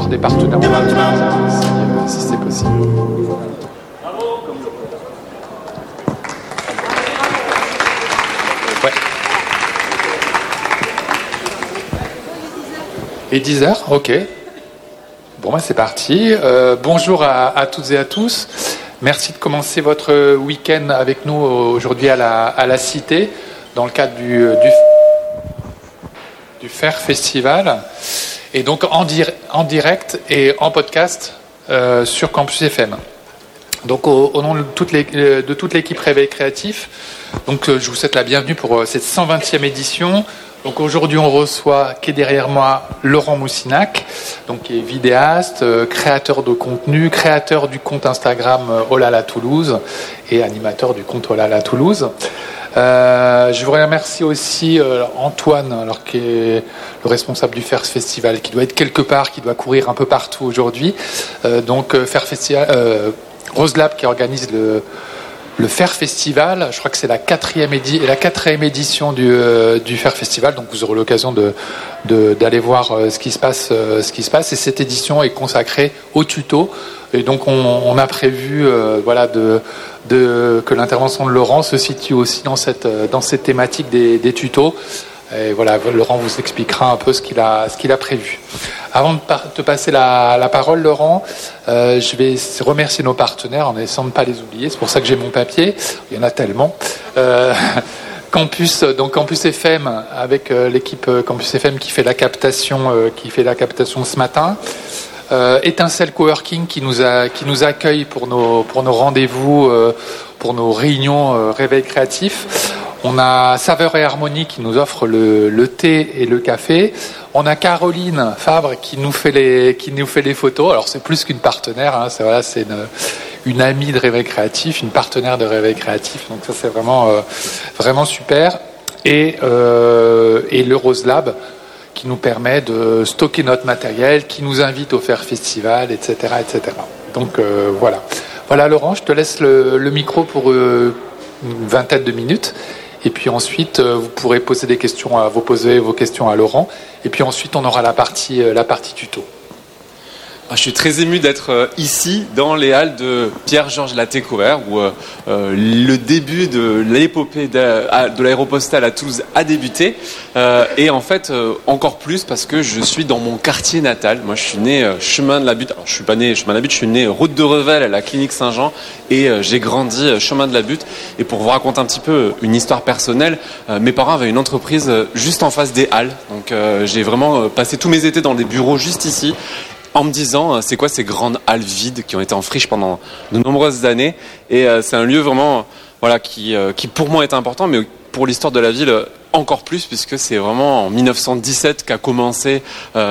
des partenaires si c'est possible. Ouais. Et 10h, ok. Bon, c'est parti. Bonjour à toutes et à tous. Merci de commencer votre week-end avec nous aujourd'hui à la Cité, dans le cadre du Faire Festival. Et donc en direct et en podcast sur Campus FM. Donc au nom de toute l'équipe Réveil Créatif, donc je vous souhaite la bienvenue pour cette 120e édition. Donc aujourd'hui on reçoit, qui est derrière moi, Laurent Moussinac, donc qui est vidéaste, créateur de contenu, créateur du compte Instagram Olala Toulouse et animateur du compte Olala Toulouse. Je voudrais remercier aussi Antoine, qui est le responsable du Faire Festival, qui doit être quelque part, qui doit courir un peu partout aujourd'hui. Donc Faire Festival, Roselab qui organise le Faire Festival. Je crois que c'est la quatrième édition du Faire Festival. Donc vous aurez l'occasion d'aller voir ce qui se passe. Et cette édition est consacrée au tuto. Et donc on a prévu que l'intervention de Laurent se situe aussi dans cette thématique des tutos. Et voilà, Laurent vous expliquera un peu ce qu'il a prévu. Avant de te passer la parole, Laurent, je vais remercier nos partenaires en essayant de ne pas les oublier. C'est pour ça que j'ai mon papier. Il y en a tellement. Campus FM avec l'équipe Campus FM qui fait la captation ce matin. Étincelle Coworking qui nous accueille pour nos rendez-vous, pour nos réunions Réveil Créatif. On a Saveur et Harmonie qui nous offre le thé et le café. On a Caroline Fabre qui nous fait les photos. Alors c'est plus qu'une partenaire, c'est une amie de Réveil Créatif, une partenaire de Réveil Créatif. Donc ça c'est vraiment super. Et le Roselab qui nous permet de stocker notre matériel, qui nous invite au Faire Festival, etc., etc. Donc voilà. Voilà Laurent, je te laisse le micro pour une vingtaine de minutes. Et puis ensuite, vous pourrez poser vos questions à Laurent. Et puis ensuite, on aura la partie tuto. Je suis très ému d'être ici, dans les halles de Pierre-Georges Latécoère, où le début de l'épopée de l'aéropostale à Toulouse a débuté. Et en fait, encore plus parce que je suis dans mon quartier natal. Moi, je suis né chemin de la Butte. Alors, je suis pas né chemin de la Butte, je suis né route de Revel à la clinique Saint-Jean. Et j'ai grandi chemin de la Butte. Et pour vous raconter un petit peu une histoire personnelle, mes parents avaient une entreprise juste en face des halles. Donc j'ai vraiment passé tous mes étés dans des bureaux juste ici, en me disant c'est quoi ces grandes halles vides qui ont été en friche pendant de nombreuses années. Et c'est un lieu vraiment qui pour moi est important, mais pour l'histoire de la ville encore plus, puisque c'est vraiment en 1917 qu'a commencé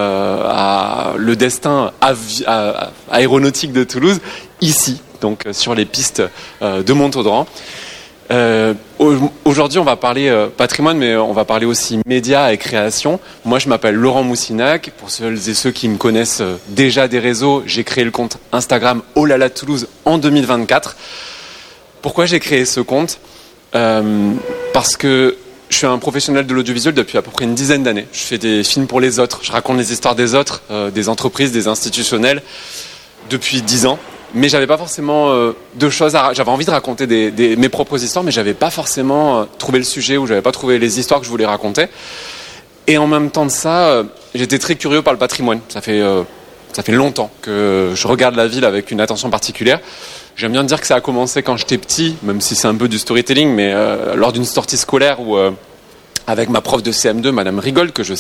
le destin aéronautique de Toulouse, ici, donc sur les pistes de Montaudran. Aujourd'hui on va parler patrimoine, mais on va parler aussi médias et création. Moi je m'appelle Laurent Moussinac. Pour celles et ceux qui me connaissent déjà des réseaux, j'ai créé le compte Instagram Olala Toulouse en 2024. Pourquoi j'ai créé ce compte ? Parce que je suis un professionnel de l'audiovisuel depuis à peu près une dizaine d'années. Je fais des films pour les autres, je raconte les histoires des autres, des entreprises, des institutionnels, depuis 10 ans. Mais j'avais pas forcément j'avais envie de raconter mes propres histoires, mais j'avais pas forcément trouvé le sujet, ou j'avais pas trouvé les histoires que je voulais raconter. Et en même temps de ça, j'étais très curieux par le patrimoine. Ça fait longtemps que je regarde la ville avec une attention particulière. J'aime bien dire que ça a commencé quand j'étais petit, même si c'est un peu du storytelling, mais lors d'une sortie scolaire où avec ma prof de CM2, Madame Rigol, que je